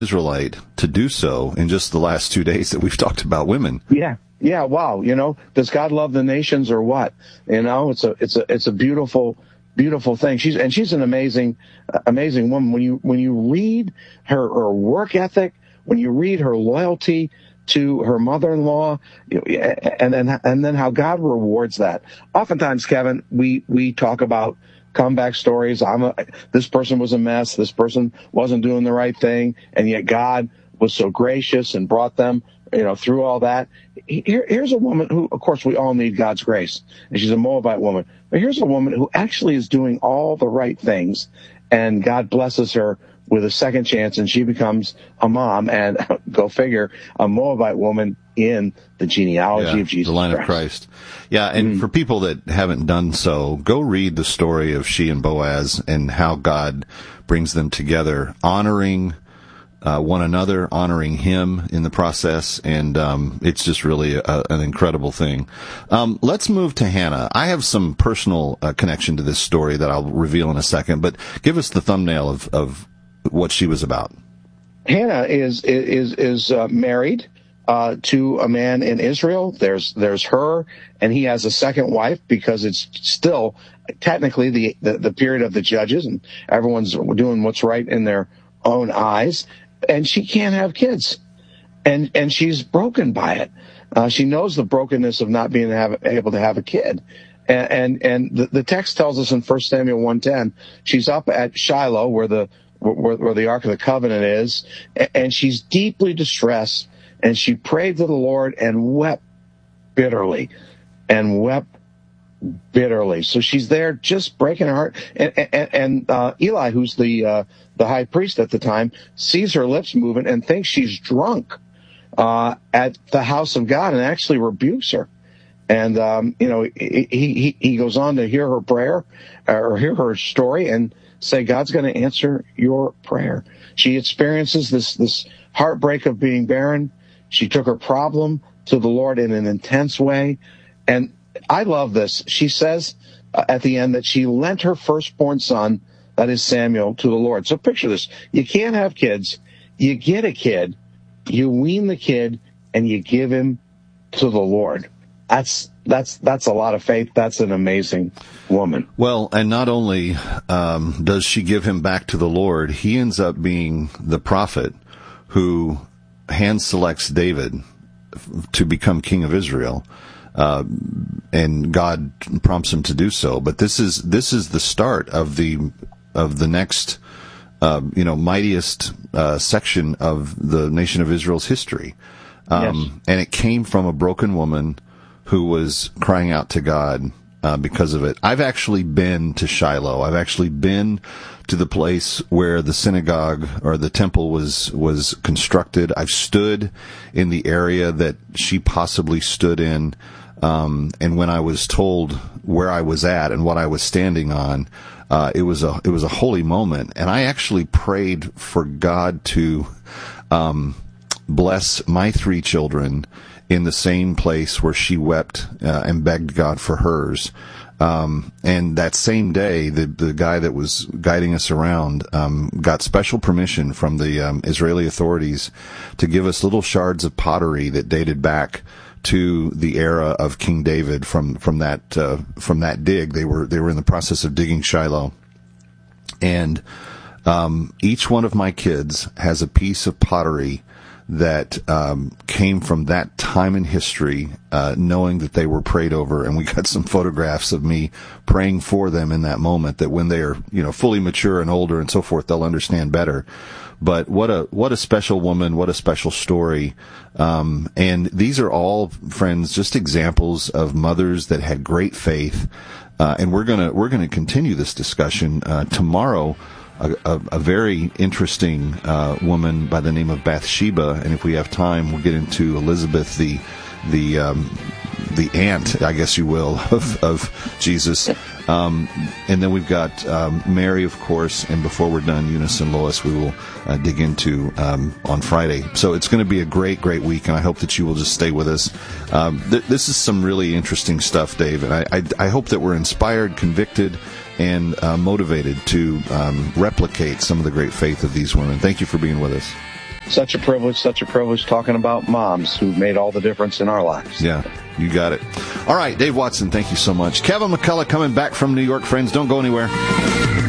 Israelite to do so in just the last 2 days that we've talked about women. Yeah. Yeah. Wow. Does God love the nations or what? It's a beautiful, beautiful thing. She's an amazing woman. When you read her work ethic, when you read her loyalty to her mother-in-law, and then how God rewards that. Oftentimes, Kevin, we talk about comeback stories. This person was a mess. This person wasn't doing the right thing, and yet God was so gracious and brought them, through all that. Here's a woman who, of course, we all need God's grace, and she's a Moabite woman. But here's a woman who actually is doing all the right things, and God blesses her with a second chance, and she becomes a mom, and go figure, a Moabite woman in the genealogy of Jesus the line Christ. of Christ. Yeah, and for people that haven't done so, go read the story of she and Boaz and how God brings them together, honoring one another, honoring him in the process, and it's just really an incredible thing. Let's move to Hannah. I have some personal connection to this story that I'll reveal in a second, but give us the thumbnail of what she was about. Hannah is married to a man in Israel. There's her, and he has a second wife because it's still technically the period of the judges, and everyone's doing what's right in their own eyes, and she can't have kids, and she's broken by it. She knows the brokenness of not being able to have a kid. And the text tells us in 1 Samuel 1:10, she's up at Shiloh where the Ark of the Covenant is, and she's deeply distressed, and she prayed to the Lord and wept bitterly. So she's there just breaking her heart. And Eli, who's the high priest at the time, sees her lips moving and thinks she's drunk at the house of God and actually rebukes her. And, he goes on to hear her prayer or hear her story and say, God's going to answer your prayer. She experiences this heartbreak of being barren. She took her problem to the Lord in an intense way. And I love this. She says at the end that she lent her firstborn son, that is Samuel, to the Lord. So picture this. You can't have kids. You get a kid. You wean the kid and you give him to the Lord. That's a lot of faith. That's an amazing woman. Well, and not only does she give him back to the Lord, he ends up being the prophet who hand selects David to become king of Israel, and God prompts him to do so. But this is the start of the next mightiest section of the nation of Israel's history, and it came from a broken woman who was crying out to God because of it. I've actually been to Shiloh. I've actually been to the place where the synagogue or the temple was constructed. I've stood in the area that she possibly stood in, and when I was told where I was at and what I was standing on, it was a holy moment. And I actually prayed for God to bless my 3 children in the same place where she wept and begged God for hers. And that same day, the guy that was guiding us around got special permission from the Israeli authorities to give us little shards of pottery that dated back to the era of King David from that dig. They were in the process of digging Shiloh, and each one of my kids has a piece of pottery that came from that time in history, knowing that they were prayed over, and we got some photographs of me praying for them in that moment, that when they are fully mature and older and so forth, they'll understand better. But what a special woman, what a special story. And these are all, friends, just examples of mothers that had great faith. And we're gonna continue this discussion tomorrow. A very interesting woman by the name of Bathsheba, and if we have time, we'll get into Elizabeth, the aunt, I guess you will, of Jesus. And then we've got Mary, of course, and before we're done, Eunice and Lois, we will dig into on Friday. So it's going to be a great, great week, and I hope that you will just stay with us. This is some really interesting stuff, Dave, and I hope that we're inspired, convicted, and motivated to replicate some of the great faith of these women. Thank you for being with us. such a privilege talking about moms who made all the difference in our lives. Yeah, you got it. All right, Dave Watson, thank you so much. Kevin McCullough coming back from New York, friends. Don't go anywhere.